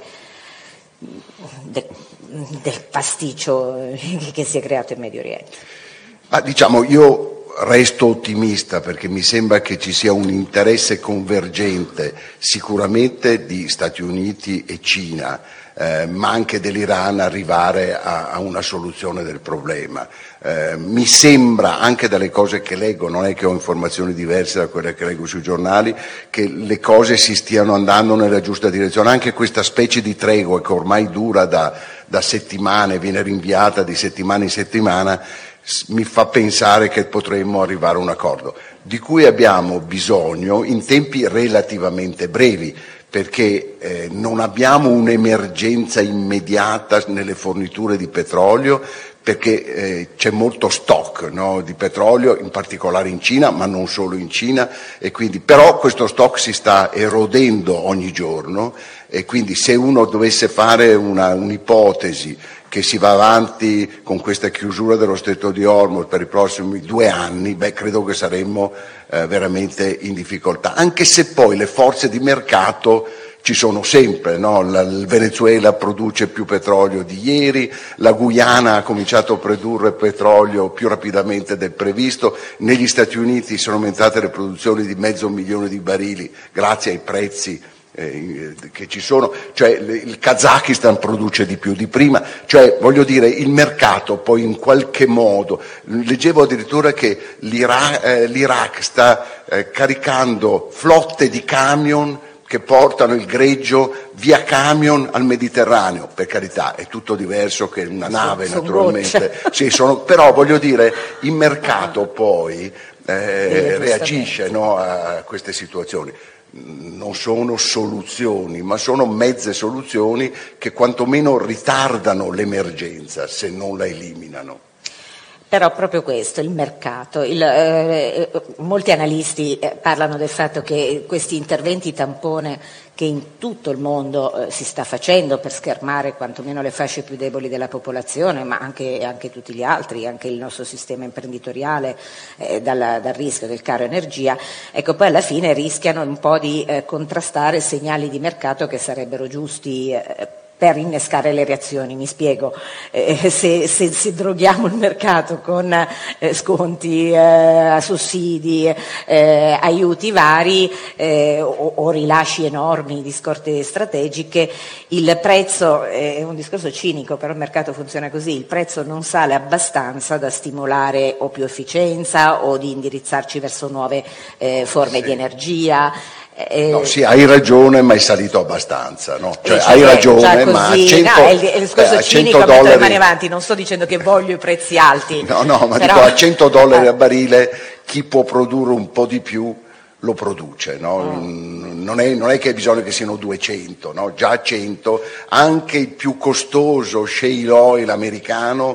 de, del pasticcio che si è creato in Medio Oriente. Ma diciamo, io resto ottimista perché mi sembra che ci sia un interesse convergente sicuramente di Stati Uniti e Cina, eh, ma anche dell'Iran arrivare a, a una soluzione del problema. Eh, mi sembra, anche dalle cose che leggo, non è che ho informazioni diverse da quelle che leggo sui giornali, che le cose si stiano andando nella giusta direzione. Anche questa specie di tregua che ormai dura da, da settimane, viene rinviata di settimana in settimana, mi fa pensare che potremmo arrivare a un accordo, di cui abbiamo bisogno in tempi relativamente brevi, perché eh, non abbiamo un'emergenza immediata nelle forniture di petrolio, perché eh, c'è molto stock, no, di petrolio, in particolare in Cina, ma non solo in Cina, e quindi, però questo stock si sta erodendo ogni giorno, e quindi se uno dovesse fare una, un'ipotesi che si va avanti con questa chiusura dello Stretto di Hormuz per i prossimi due anni, beh, credo che saremmo eh, veramente in difficoltà, anche se poi le forze di mercato ci sono sempre, no? La, il Venezuela produce più petrolio di ieri, la Guyana ha cominciato a produrre petrolio più rapidamente del previsto, negli Stati Uniti sono aumentate le produzioni di mezzo milione di barili grazie ai prezzi eh, che ci sono, cioè il Kazakistan produce di più di prima, cioè voglio dire il mercato poi in qualche modo, leggevo addirittura che l'Iraq, eh, l'Iraq sta eh, caricando flotte di camion che portano il greggio via camion al Mediterraneo, per carità, è tutto diverso che una nave sono naturalmente, sì, sono, però voglio dire, il mercato poi eh, reagisce, no, a queste situazioni. Non sono soluzioni, ma sono mezze soluzioni che quantomeno ritardano l'emergenza, se non la eliminano. Però proprio questo, il mercato, il, eh, molti analisti eh, parlano del fatto che questi interventi tampone che in tutto il mondo eh, si sta facendo per schermare quantomeno le fasce più deboli della popolazione, ma anche, anche tutti gli altri, anche il nostro sistema imprenditoriale eh, dal, dal rischio del caro energia, ecco, poi alla fine rischiano un po' di eh, contrastare segnali di mercato che sarebbero giusti eh, per innescare le reazioni. Mi spiego, eh, se, se, se droghiamo il mercato con eh, sconti, eh, sussidi, eh, aiuti vari eh, o, o rilasci enormi di scorte strategiche, il prezzo, eh, è un discorso cinico, però il mercato funziona così, il prezzo non sale abbastanza da stimolare o più efficienza o di indirizzarci verso nuove eh, forme sì. di energia. Eh, no, sì, hai ragione, ma è salito abbastanza, no? Cioè, cioè, hai ragione, così, ma a cento, no, è il, è il discorso eh, cinico, dollari... metto le mani avanti, non sto dicendo che voglio i prezzi alti. No, no, ma però... dico a cento dollari a barile chi può produrre un po' di più lo produce, no? Mm. Non, è, non è che bisogna che siano duecento, no? Già a cento, anche il più costoso shale oil americano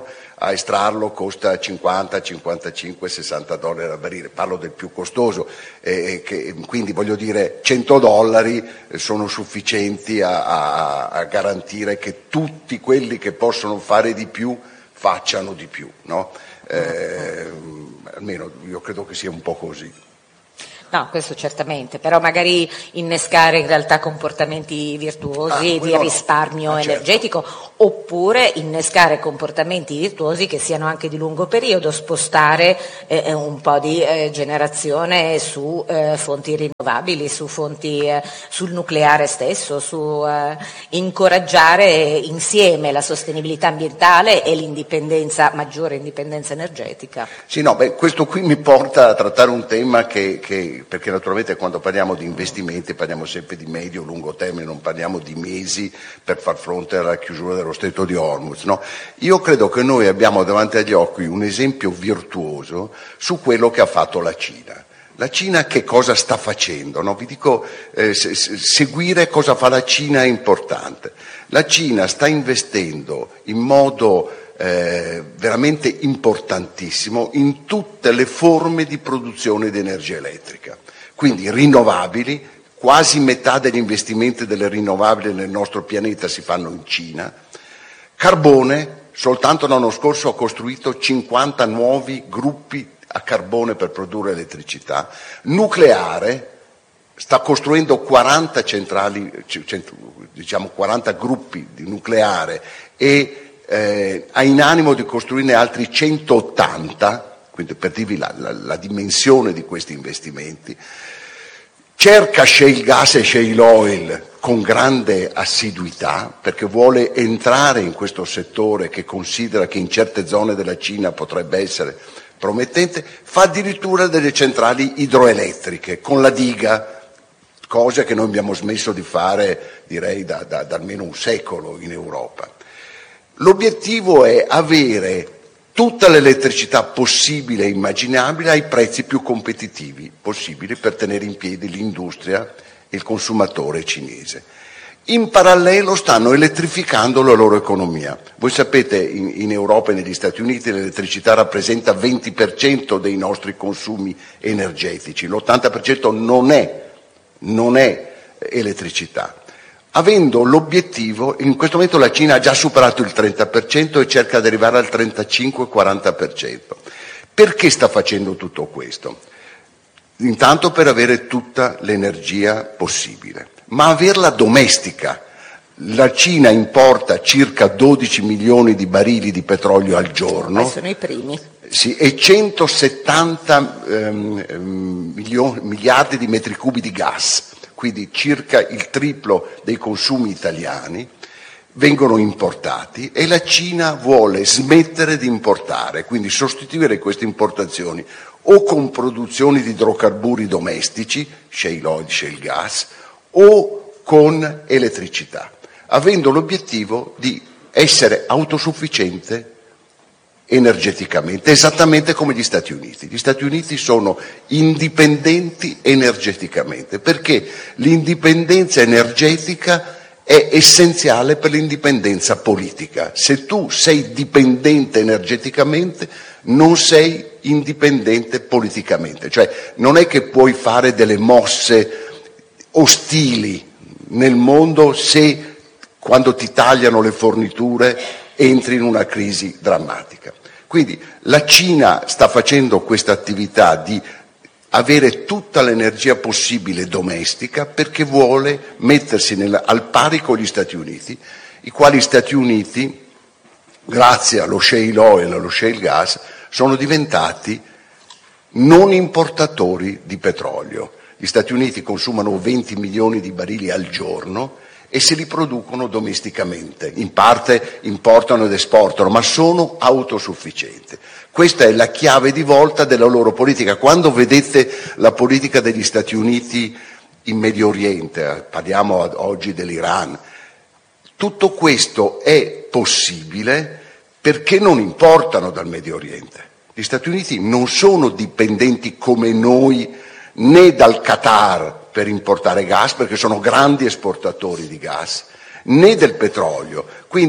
a estrarlo costa cinquanta, cinquantacinque, sessanta dollari al barile, parlo del più costoso, eh, che, quindi voglio dire cento dollari sono sufficienti a, a, a garantire che tutti quelli che possono fare di più facciano di più, no? Eh, almeno io credo che sia un po' così. No, questo certamente, però magari innescare in realtà comportamenti virtuosi ah, di risparmio no. ah, certo. energetico, oppure innescare comportamenti virtuosi che siano anche di lungo periodo, spostare eh, un po' di eh, generazione su eh, fonti rinnovabili, su fonti, eh, sul nucleare stesso, su eh, incoraggiare insieme la sostenibilità ambientale e l'indipendenza, maggiore indipendenza energetica. Sì, no, beh, questo qui mi porta a trattare un tema che, che perché naturalmente quando parliamo di investimenti parliamo sempre di medio-lungo termine, non parliamo di mesi per far fronte alla chiusura dello stretto di Hormuz, no? Io credo che noi abbiamo davanti agli occhi un esempio virtuoso su quello che ha fatto la Cina. La Cina che cosa sta facendo? No? Vi dico, eh, se, se, seguire cosa fa la Cina è importante. La Cina sta investendo in modo Eh, veramente importantissimo in tutte le forme di produzione di energia elettrica, quindi rinnovabili, quasi metà degli investimenti delle rinnovabili nel nostro pianeta si fanno in Cina, carbone, soltanto l'anno scorso ha costruito cinquanta nuovi gruppi a carbone per produrre elettricità, nucleare, sta costruendo quaranta centrali, diciamo quaranta gruppi di nucleare e Eh, ha in animo di costruirne altri centottanta, quindi per dirvi la, la, la dimensione di questi investimenti. Cerca shale gas e shale oil con grande assiduità perché vuole entrare in questo settore che considera che in certe zone della Cina potrebbe essere promettente, fa addirittura delle centrali idroelettriche con la diga, cosa che noi abbiamo smesso di fare direi da, da, da almeno un secolo in Europa. L'obiettivo è avere tutta l'elettricità possibile e immaginabile ai prezzi più competitivi possibili per tenere in piedi l'industria e il consumatore cinese. In parallelo stanno elettrificando la loro economia. Voi sapete in, in Europa e negli Stati Uniti l'elettricità rappresenta venti per cento dei nostri consumi energetici, l'ottanta per cento non è, non è elettricità. Avendo l'obiettivo, in questo momento la Cina ha già superato il trenta per cento e cerca di arrivare al trentacinque quaranta per cento. Perché sta facendo tutto questo? Intanto per avere tutta l'energia possibile, ma averla domestica. La Cina importa circa dodici milioni di barili di petrolio al giorno. Sono i primi. Sì, e centosettanta ehm, milioni, miliardi di metri cubi di gas. Quindi circa il triplo dei consumi italiani vengono importati e la Cina vuole smettere di importare, quindi sostituire queste importazioni o con produzioni di idrocarburi domestici, shale oil, shale gas, o con elettricità, avendo l'obiettivo di essere autosufficiente energeticamente, esattamente come gli Stati Uniti. Gli Stati Uniti sono indipendenti energeticamente, perché l'indipendenza energetica è essenziale per l'indipendenza politica. Se tu sei dipendente energeticamente, non sei indipendente politicamente. Cioè, non è che puoi fare delle mosse ostili nel mondo se, quando ti tagliano le forniture, entri in una crisi drammatica. Quindi la Cina sta facendo questa attività di avere tutta l'energia possibile domestica perché vuole mettersi nel, al pari con gli Stati Uniti, i quali Stati Uniti, grazie allo shale oil e allo shale gas, sono diventati non importatori di petrolio. Gli Stati Uniti consumano venti milioni di barili al giorno e se li producono domesticamente, in parte importano ed esportano, ma sono autosufficienti. Questa è la chiave di volta della loro politica. Quando vedete la politica degli Stati Uniti in Medio Oriente, parliamo oggi dell'Iran, tutto questo è possibile perché non importano dal Medio Oriente. Gli Stati Uniti non sono dipendenti come noi né dal Qatar per importare gas, perché sono grandi esportatori di gas, né del petrolio. Quindi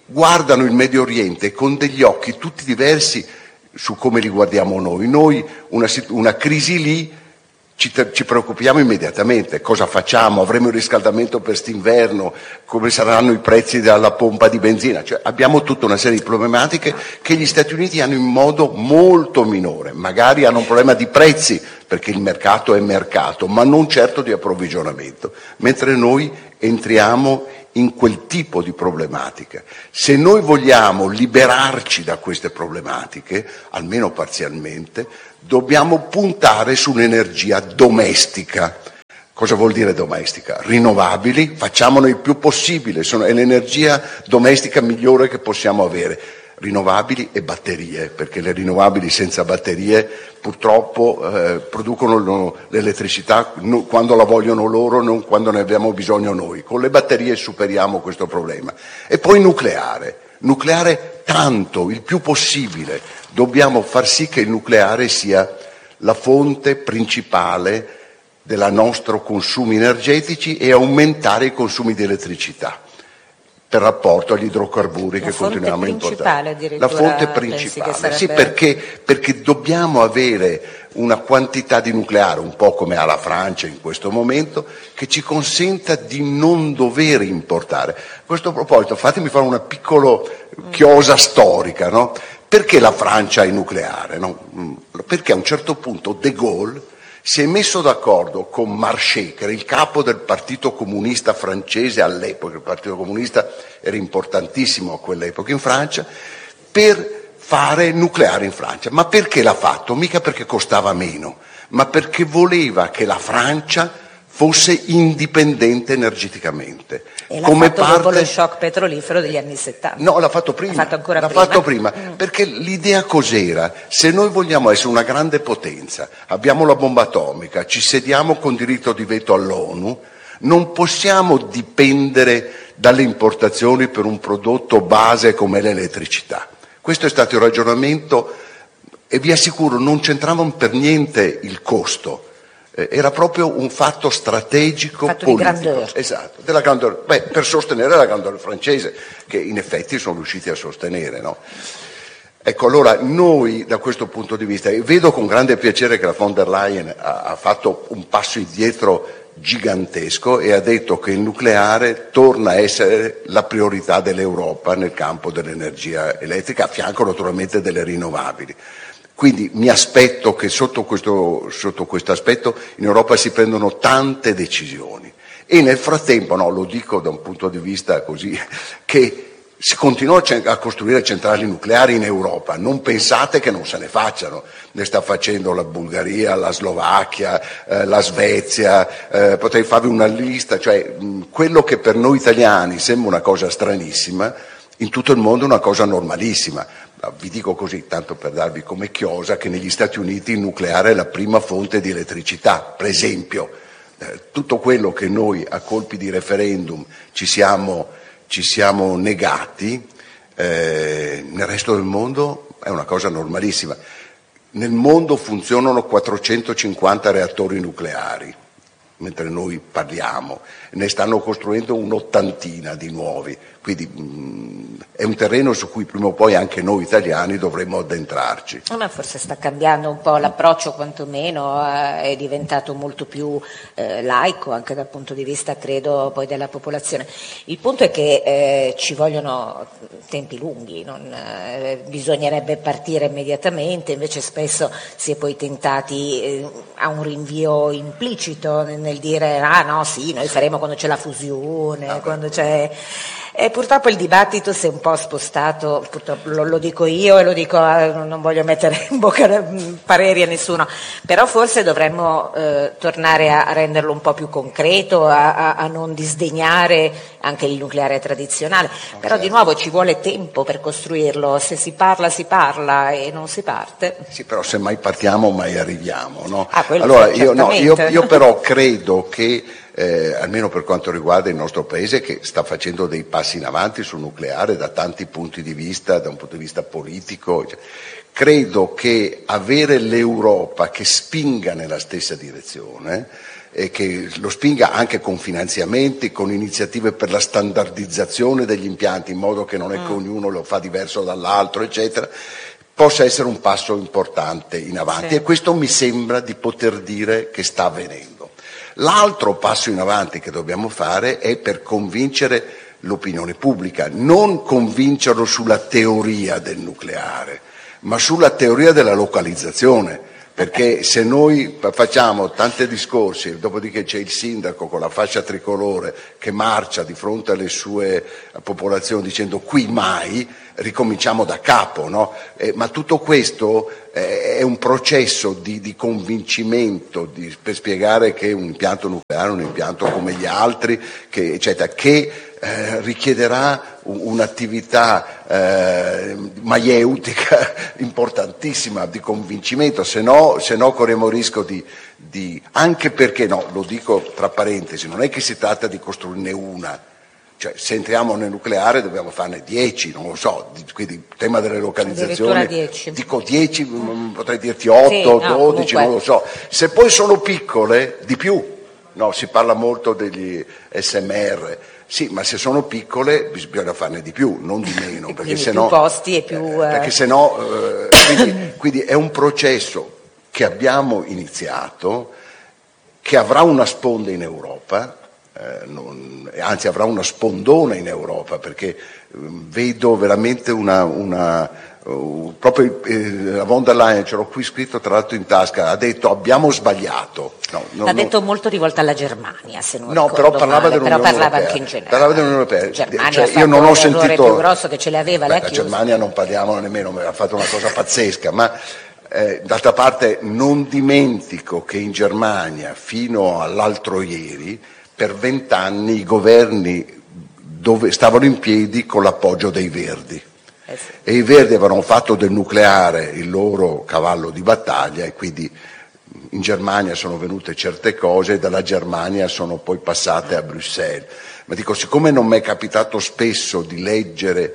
guardano il Medio Oriente con degli occhi tutti diversi su come li guardiamo noi. Noi una, una crisi lì ci, ci preoccupiamo immediatamente, cosa facciamo, avremo il riscaldamento per st'inverno, come saranno i prezzi della pompa di benzina, cioè abbiamo tutta una serie di problematiche che gli Stati Uniti hanno in modo molto minore, magari hanno un problema di prezzi perché il mercato è mercato, ma non certo di approvvigionamento, mentre noi entriamo in quel tipo di problematica. Se noi vogliamo liberarci da queste problematiche, almeno parzialmente, dobbiamo puntare su un'energia domestica. Cosa vuol dire domestica? Rinnovabili, facciamone il più possibile, sono, è l'energia domestica migliore che possiamo avere. Rinnovabili e batterie, perché le rinnovabili senza batterie purtroppo eh, producono l'elettricità no, quando la vogliono loro, non quando ne abbiamo bisogno noi. Con le batterie superiamo questo problema. E poi nucleare, nucleare tanto, il più possibile. Dobbiamo far sì che il nucleare sia la fonte principale del nostro consumi energetici e aumentare i consumi di elettricità per rapporto agli idrocarburi la che continuiamo a importare. La fonte principale, sarebbe... sì, perché, perché dobbiamo avere una quantità di nucleare, un po' come ha la Francia in questo momento, che ci consenta di non dover importare. A questo proposito, fatemi fare una piccola chiosa storica, no? Perché la Francia è nucleare? No? Perché a un certo punto De Gaulle si è messo d'accordo con Marchais, che era il capo del Partito Comunista francese all'epoca, il Partito Comunista era importantissimo a quell'epoca in Francia, per fare nucleare in Francia. Ma perché l'ha fatto? Mica perché costava meno, ma perché voleva che la Francia fosse indipendente energeticamente. E l'ha Come fatto parte... dopo lo shock petrolifero degli anni settanta. No, l'ha fatto prima. L'ha fatto ancora l'ha prima. Fatto prima mm. Perché l'idea cos'era? Se noi vogliamo essere una grande potenza, abbiamo la bomba atomica, ci sediamo con diritto di veto all'ONU, non possiamo dipendere dalle importazioni per un prodotto base come l'elettricità. Questo è stato il ragionamento e vi assicuro non c'entravano per niente il costo. Era proprio un fatto strategico, fatto politico. Di grandeur. Esatto, della grandeur, beh, per sostenere la grandeur francese, che in effetti sono riusciti a sostenere, no? Ecco, allora noi da questo punto di vista, e vedo con grande piacere che la von der Leyen ha, ha fatto un passo indietro gigantesco e ha detto che il nucleare torna a essere la priorità dell'Europa nel campo dell'energia elettrica, a fianco naturalmente delle rinnovabili. Quindi mi aspetto che sotto questo, sotto questo aspetto in Europa si prendano tante decisioni e nel frattempo, no, lo dico da un punto di vista così, che si continua a costruire centrali nucleari in Europa, non pensate che non se ne facciano, ne sta facendo la Bulgaria, la Slovacchia, eh, la Svezia, eh, potrei farvi una lista, cioè mh, quello che per noi italiani sembra una cosa stranissima, in tutto il mondo è una cosa normalissima. Vi dico così, tanto per darvi come chiosa, che negli Stati Uniti il nucleare è la prima fonte di elettricità. Per esempio, eh, tutto quello che noi a colpi di referendum ci siamo, ci siamo negati, eh, nel resto del mondo è una cosa normalissima. Nel mondo funzionano quattrocentocinquanta reattori nucleari, mentre noi parliamo, ne stanno costruendo un'ottantina di nuovi, quindi mh, è un terreno su cui prima o poi anche noi italiani dovremmo addentrarci. Ma forse sta cambiando un po' l'approccio, quantomeno eh, è diventato molto più eh, laico anche dal punto di vista, credo, poi della popolazione. Il punto è che eh, ci vogliono tempi lunghi, non, eh, bisognerebbe partire immediatamente, invece spesso si è poi tentati eh, a un rinvio implicito nel, nel dire ah no sì, noi faremo quando c'è la fusione, ah, quando c'è... E purtroppo il dibattito si è un po' spostato, purtroppo lo, lo dico io e lo dico, non voglio mettere in bocca pareri a nessuno, però forse dovremmo eh, tornare a, a renderlo un po' più concreto, a, a, a non disdegnare anche il nucleare tradizionale, okay. Però di nuovo ci vuole tempo per costruirlo, se si parla si parla e non si parte. Sì, però se mai partiamo mai arriviamo, no? Ah, allora io, no, io, io però credo che Eh, almeno per quanto riguarda il nostro Paese, che sta facendo dei passi in avanti sul nucleare da tanti punti di vista, da un punto di vista politico, cioè, credo che avere l'Europa che spinga nella stessa direzione e che lo spinga anche con finanziamenti, con iniziative per la standardizzazione degli impianti, in modo che non è che ognuno lo fa diverso dall'altro, eccetera, possa essere un passo importante in avanti. Sì. E questo mi sembra di poter dire che sta avvenendo. L'altro passo in avanti che dobbiamo fare è per convincere l'opinione pubblica, non convincerlo sulla teoria del nucleare, ma sulla teoria della localizzazione, perché se noi facciamo tanti discorsi, dopodiché c'è il sindaco con la fascia tricolore che marcia di fronte alle sue popolazioni dicendo qui mai, ricominciamo da capo, no? Eh, ma tutto questo eh, è un processo di, di convincimento di, per spiegare che un impianto nucleare è un impianto come gli altri, che, eccetera, che eh, richiederà un'attività eh, maieutica importantissima di convincimento, se no, se no corriamo il rischio di, di, anche perché, no, lo dico tra parentesi, non è che si tratta di costruirne una, cioè se entriamo nel nucleare dobbiamo farne dieci, non lo so, quindi il tema delle localizzazioni, dieci. Dico dieci, potrei dirti otto, sì, no, dodici, comunque. Non lo so, se poi sono piccole, di più, no, si parla molto degli S M R, sì, ma se sono piccole bisogna farne di più, non di meno, perché se no, più posti e più eh, perché se no eh, quindi, quindi è un processo che abbiamo iniziato, che avrà una sponda in Europa, eh, non, anzi avrà una spondona in Europa, perché eh, vedo veramente una, una uh, proprio eh, la von der Leyen, ce l'ho qui scritto tra l'altro in tasca, ha detto abbiamo sbagliato. No, no, L'ha no. detto molto rivolta alla Germania, se non no, però parlava male, dell'Unione però parlava Europea. anche in generale. Parlava dell'Unione Europea. Germania cioè, ha fatto io non ho l'errore sentito più grosso che ce le aveva, Beh, la la chiusa. Germania non parliamo nemmeno, ha fatto una cosa pazzesca, ma eh, d'altra parte non dimentico che in Germania fino all'altro ieri per vent'anni i governi dove stavano in piedi con l'appoggio dei Verdi. Eh sì. E i Verdi avevano fatto del nucleare il loro cavallo di battaglia e quindi in Germania sono venute certe cose e dalla Germania sono poi passate a Bruxelles. Ma dico, siccome non mi è capitato spesso di leggere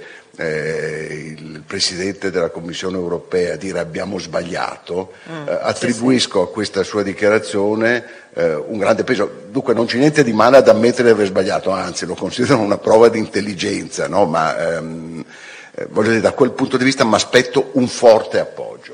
eh, il Presidente della Commissione Europea dire abbiamo sbagliato, mm, eh, attribuisco sì, sì. a questa sua dichiarazione eh, un grande peso. Dunque non c'è niente di male ad ammettere di aver sbagliato, anzi lo considero una prova di intelligenza, no? Ma ehm, eh, voglio dire, da quel punto di vista mi aspetto un forte appoggio.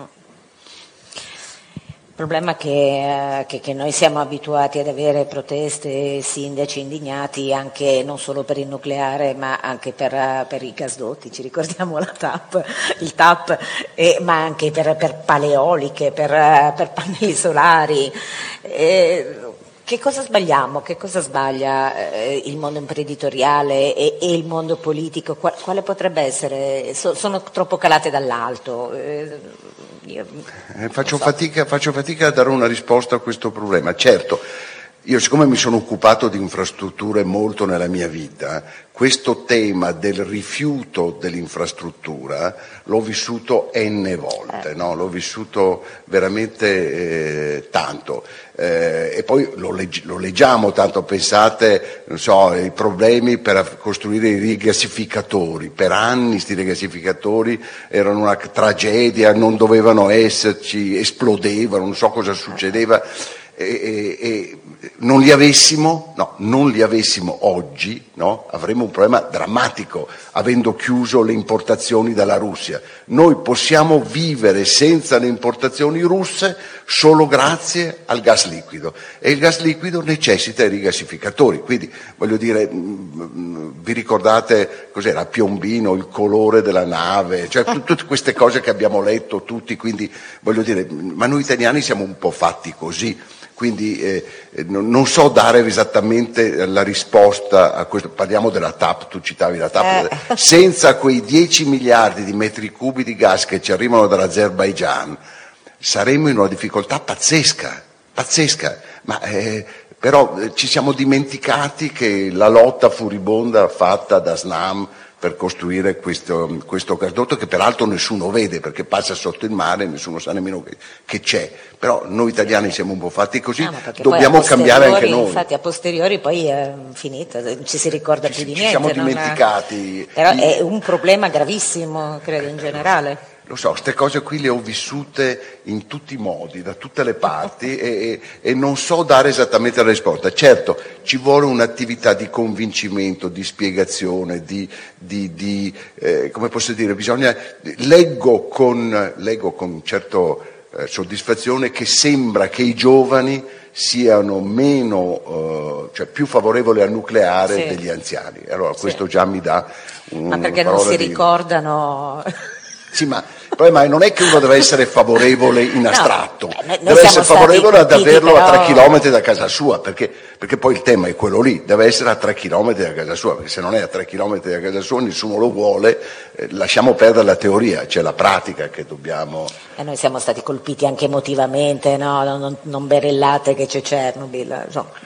Il problema è che, che, che noi siamo abituati ad avere proteste, sindaci indignati anche non solo per il nucleare ma anche per, per i gasdotti, ci ricordiamo la T A P, il T A P, eh, ma anche per, per paleoliche, per, per pannelli solari. Eh, che cosa sbagliamo? Che cosa sbaglia eh, il mondo imprenditoriale e, e il mondo politico? Qual, quale potrebbe essere? So, sono troppo calate dall'alto. Eh, io, eh, faccio, so. fatica, faccio fatica a dare una risposta a questo problema. Certo, io siccome mi sono occupato di infrastrutture molto nella mia vita, questo tema del rifiuto dell'infrastruttura l'ho vissuto enne volte, no? L'ho vissuto veramente eh, tanto. Eh, e poi lo, legg- lo leggiamo tanto, pensate, non so, i problemi per costruire i rigassificatori, per anni sti rigassificatori erano una tragedia, non dovevano esserci, esplodevano, non so cosa succedeva. E, e, e non li avessimo, no, non li avessimo oggi, no, avremmo un problema drammatico, avendo chiuso le importazioni dalla Russia. Noi possiamo vivere senza le importazioni russe solo grazie al gas liquido e il gas liquido necessita i rigassificatori, quindi voglio dire, vi ricordate cos'era Piombino, il colore della nave, cioè t- tutte queste cose che abbiamo letto tutti, quindi voglio dire, ma noi italiani siamo un po' fatti così. Quindi eh, non so dare esattamente la risposta a questo, parliamo della T A P, tu citavi la T A P, eh. Senza quei dieci miliardi di metri cubi di gas che ci arrivano dall'Azerbaigian saremmo in una difficoltà pazzesca, pazzesca, ma eh, però eh, ci siamo dimenticati che la lotta furibonda fatta da Snam per costruire questo, questo gasdotto, che peraltro nessuno vede perché passa sotto il mare, nessuno sa nemmeno che, che c'è, però noi italiani siamo un po' fatti così, no, dobbiamo cambiare anche noi. Infatti a posteriori poi è finita, ci si ricorda ci, più di ci niente. Ci siamo dimenticati. È... Però è un problema gravissimo, credo, in generale. lo so, queste cose qui le ho vissute in tutti i modi, da tutte le parti e, e, e non so dare esattamente la risposta. Certo, ci vuole un'attività di convincimento, di spiegazione, di, di, di eh, come posso dire, bisogna, leggo con, leggo con certo eh, soddisfazione che sembra che i giovani siano meno, eh, cioè più favorevoli al nucleare sì. degli anziani. Allora questo sì. già mi dà un, ma perché una non si di... ricordano. Sì, ma poi ma non è che uno deve essere favorevole in astratto, no, noi deve essere favorevole ad colpiti, averlo però... a tre chilometri da casa sua, perché, perché poi il tema è quello lì, deve essere a tre chilometri da casa sua, perché se non è a tre chilometri da casa sua nessuno lo vuole, eh, lasciamo perdere la teoria, c'è la pratica che dobbiamo... E noi siamo stati colpiti anche emotivamente, no? non, non berellate che c'è Chernobyl, insomma.